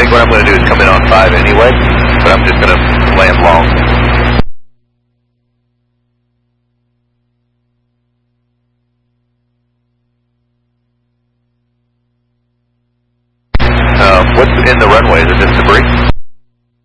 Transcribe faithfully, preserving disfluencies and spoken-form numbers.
think what I'm going to do is come in on five anyway, but I'm just going to land long. Uh, what's in the runway? Is it just debris?